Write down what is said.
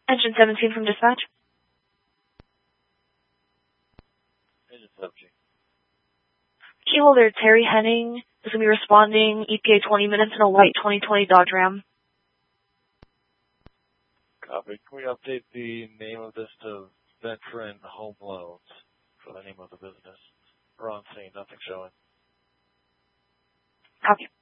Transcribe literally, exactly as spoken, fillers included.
Engine seventeen from dispatch. Engine seventeen. Key holder Terry Henning is going to be responding E P A twenty minutes in a white twenty twenty Dodge Ram. Copy. Can we update the name of this to Veteran Home Loans for the name of the business? We're on scene, nothing showing. Copy.